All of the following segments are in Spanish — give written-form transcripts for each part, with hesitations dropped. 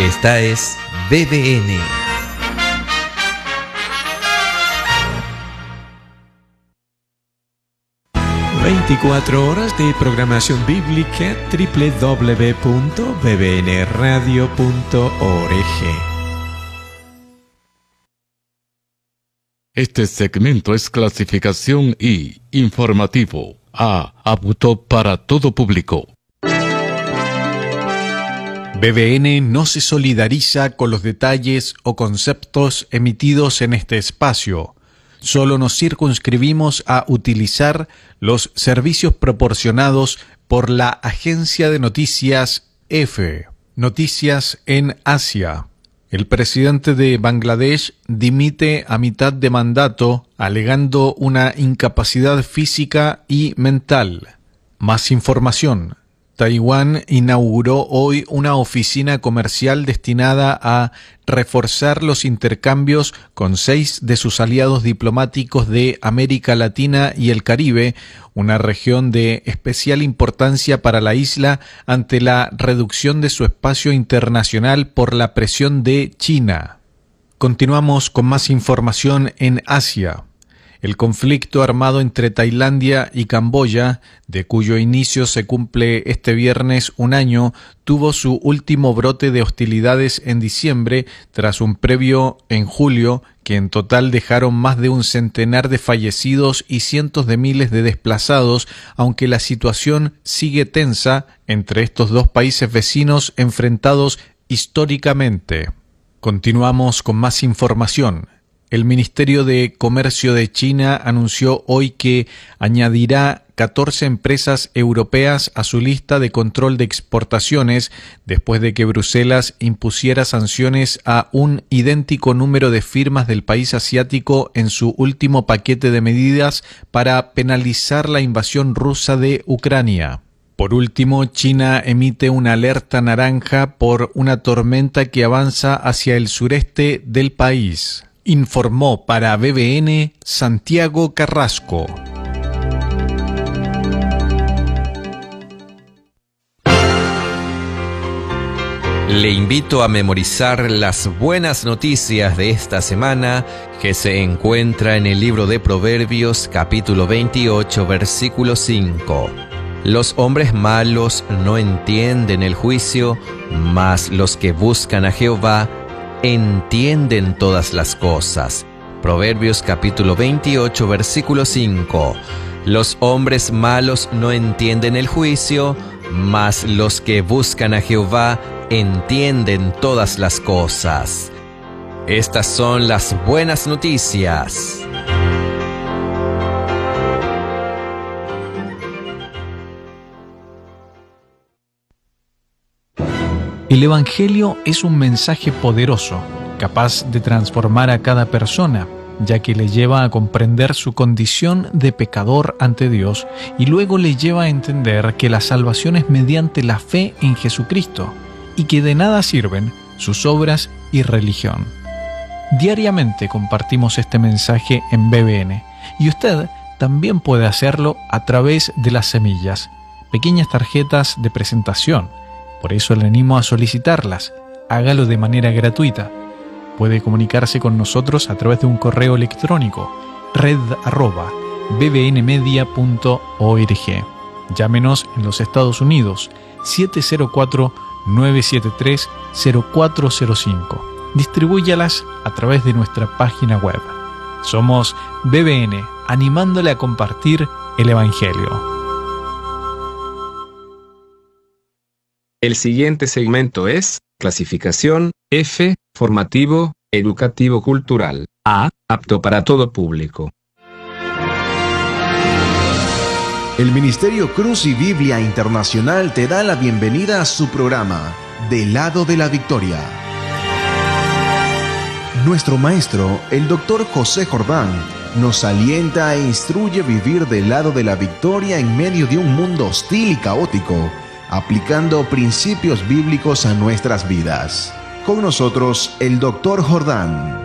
Esta es BBN. ...24 horas de programación bíblica... www.bbnradio.org. Este segmento es clasificación I, informativo, A, apto para todo público. BBN no se solidariza con los detalles o conceptos emitidos en este espacio. Solo nos circunscribimos a utilizar los servicios proporcionados por la agencia de noticias EFE. Noticias en Asia. El presidente de Bangladesh dimite a mitad de mandato alegando una incapacidad física y mental. Más información. Taiwán inauguró hoy una oficina comercial destinada a reforzar los intercambios con 6 de sus aliados diplomáticos de América Latina y el Caribe, una región de especial importancia para la isla ante la reducción de su espacio internacional por la presión de China. Continuamos con más información en Asia. El conflicto armado entre Tailandia y Camboya, de cuyo inicio se cumple este viernes un año, tuvo su último brote de hostilidades en diciembre, tras un previo en julio, que en total dejaron más de un centenar de fallecidos y cientos de miles de desplazados, aunque la situación sigue tensa entre estos dos países vecinos enfrentados históricamente. Continuamos con más información. El Ministerio de Comercio de China anunció hoy que añadirá 14 empresas europeas a su lista de control de exportaciones después de que Bruselas impusiera sanciones a un idéntico número de firmas del país asiático en su último paquete de medidas para penalizar la invasión rusa de Ucrania. Por último, China emite una alerta naranja por una tormenta que avanza hacia el sureste del país. Informó para BBN Santiago Carrasco. Le invito a memorizar las buenas noticias de esta semana que se encuentra en el libro de Proverbios, capítulo 28, versículo 5. Los hombres malos no entienden el juicio, mas los que buscan a Jehová entienden todas las cosas. Proverbios capítulo 28, versículo 5. Los hombres malos no entienden el juicio, mas los que buscan a Jehová entienden todas las cosas. Estas son las buenas noticias. El Evangelio es un mensaje poderoso, capaz de transformar a cada persona, ya que le lleva a comprender su condición de pecador ante Dios y luego le lleva a entender que la salvación es mediante la fe en Jesucristo y que de nada sirven sus obras y religión. Diariamente compartimos este mensaje en BBN y usted también puede hacerlo a través de las semillas, pequeñas tarjetas de presentación. Por eso le animo a solicitarlas. Hágalo de manera gratuita. Puede comunicarse con nosotros a través de un correo electrónico red@bbnmedia.org. Llámenos en los Estados Unidos 704-973-0405. Distribúyalas a través de nuestra página web. Somos BBN, animándole a compartir el Evangelio. El siguiente segmento es clasificación F, formativo, educativo cultural. A, apto para todo público. El Ministerio Cruz y Biblia Internacional te da la bienvenida a su programa, Del lado de la victoria. Nuestro maestro, el Dr. José Jordán, nos alienta e instruye a vivir del lado de la victoria en medio de un mundo hostil y caótico, aplicando principios bíblicos a nuestras vidas. Con nosotros, el Dr. Jordán.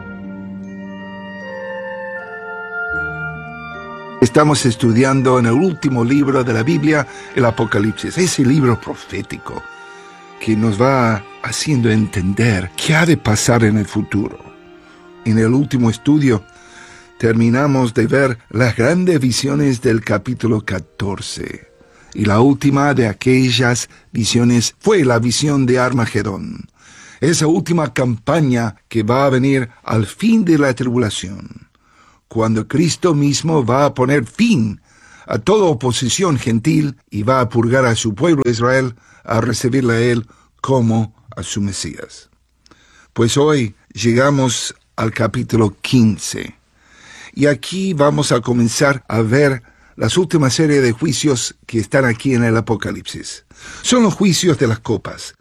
Estamos estudiando en el último libro de la Biblia, el Apocalipsis, ese libro profético que nos va haciendo entender qué ha de pasar en el futuro. En el último estudio, terminamos de ver las grandes visiones del capítulo 14. Y la última de aquellas visiones fue la visión de Armagedón. Esa última campaña que va a venir al fin de la tribulación, cuando Cristo mismo va a poner fin a toda oposición gentil y va a purgar a su pueblo Israel a recibirle a él como a su Mesías. Pues hoy llegamos al capítulo 15. Y aquí vamos a comenzar a ver las últimas series de juicios que están aquí en el Apocalipsis. Son los juicios de las copas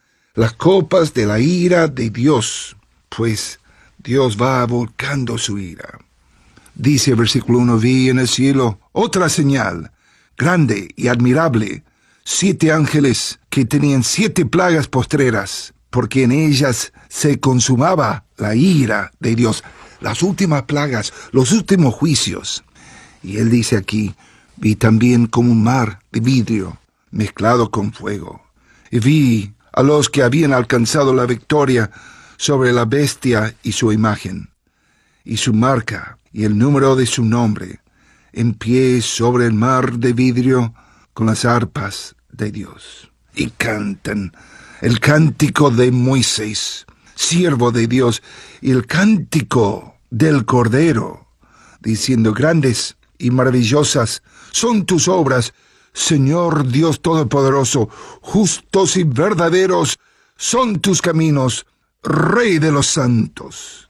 de la ira de Dios, pues Dios va volcando su ira. Dice el versículo 1, vi en el cielo otra señal, grande y admirable, 7 ángeles que tenían 7 plagas postreras, porque en ellas se consumaba la ira de Dios. Las últimas plagas, los últimos juicios. Y él dice aquí, vi también como un mar de vidrio mezclado con fuego. Y vi a los que habían alcanzado la victoria sobre la bestia y su imagen, y su marca, y el número de su nombre, en pie sobre el mar de vidrio con las arpas de Dios. Y cantan el cántico de Moisés, siervo de Dios, y el cántico del Cordero, diciendo, grandes y maravillosas son tus obras, Señor Dios Todopoderoso, justos y verdaderos son tus caminos, Rey de los santos.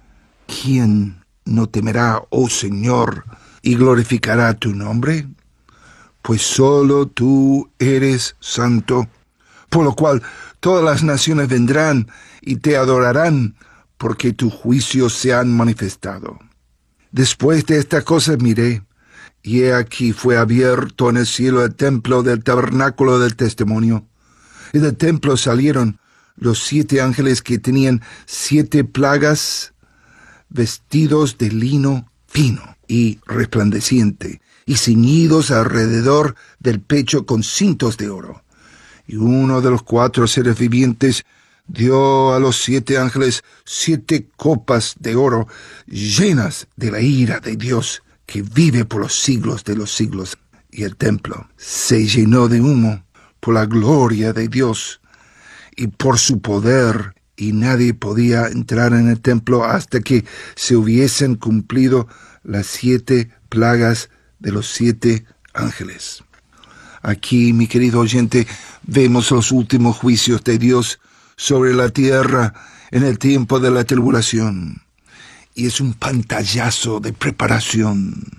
¿Quién no temerá, oh Señor, y glorificará tu nombre? Pues solo tú eres santo, por lo cual todas las naciones vendrán y te adorarán, porque tus juicios se han manifestado. Después de estas cosas miré, y he aquí fue abierto en el cielo el templo del tabernáculo del testimonio. Y del templo salieron los 7 ángeles que tenían 7 plagas, vestidos de lino fino y resplandeciente, y ceñidos alrededor del pecho con cintos de oro. Y uno de los 4 seres vivientes dio a los 7 ángeles 7 copas de oro llenas de la ira de Dios, que vive por los siglos de los siglos. Y el templo se llenó de humo por la gloria de Dios y por su poder, y nadie podía entrar en el templo hasta que se hubiesen cumplido las 7 plagas de los 7 ángeles. Aquí, mi querido oyente, vemos los últimos juicios de Dios sobre la tierra en el tiempo de la tribulación. Y es un pantallazo de preparación.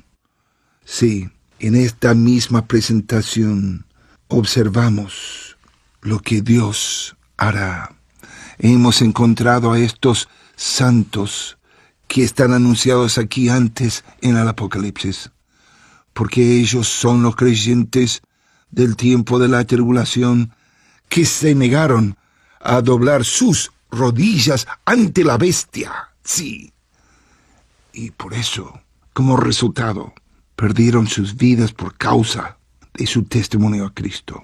Sí, en esta misma presentación observamos lo que Dios hará. Hemos encontrado a estos santos que están anunciados aquí antes en el Apocalipsis, porque ellos son los creyentes del tiempo de la tribulación que se negaron a doblar sus rodillas ante la bestia. Sí. Y por eso, como resultado, perdieron sus vidas por causa de su testimonio a Cristo.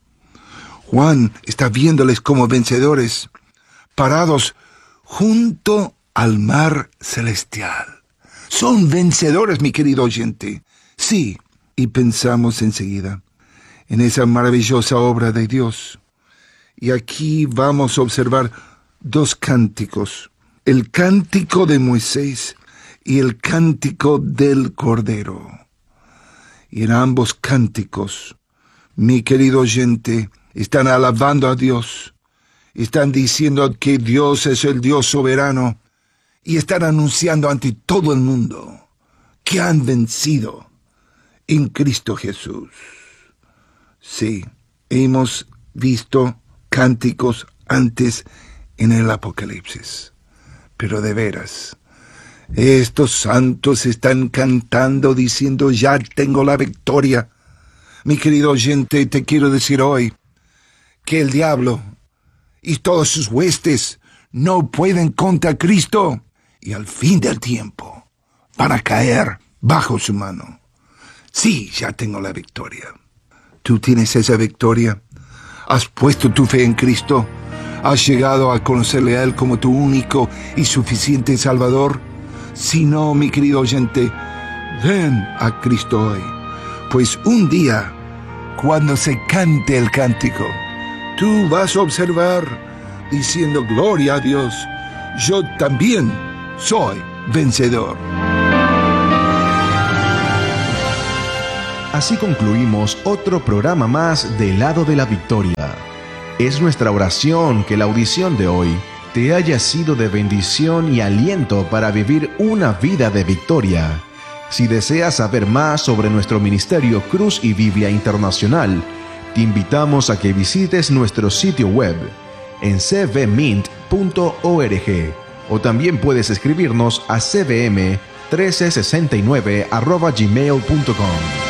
Juan está viéndoles como vencedores, parados junto al mar celestial. Son vencedores, mi querido oyente. Sí, y pensamos enseguida en esa maravillosa obra de Dios. Y aquí vamos a observar 2 cánticos, el cántico de Moisés y el cántico del Cordero. Y en ambos cánticos, mi querido oyente, están alabando a Dios, están diciendo que Dios es el Dios soberano, y están anunciando ante todo el mundo que han vencido en Cristo Jesús. Sí, hemos visto cánticos antes en el Apocalipsis, pero de veras, estos santos están cantando diciendo, ya tengo la victoria. Mi querido oyente, te quiero decir hoy que el diablo y todas sus huestes no pueden contra Cristo, y al fin del tiempo van a caer bajo su mano. Sí, ya tengo la victoria. ¿Tú tienes esa victoria? ¿Has puesto tu fe en Cristo? ¿Has llegado a conocerle a Él como tu único y suficiente Salvador? Si no, mi querido oyente, ven a Cristo hoy, pues un día, cuando se cante el cántico, tú vas a observar, diciendo gloria a Dios, yo también soy vencedor. Así concluimos otro programa más del Lado de la Victoria. Es nuestra oración que la audición de hoy te haya sido de bendición y aliento para vivir una vida de victoria. Si deseas saber más sobre nuestro ministerio Cruz y Biblia Internacional, te invitamos a que visites nuestro sitio web en cvmint.org o también puedes escribirnos a cvm1369@gmail.com.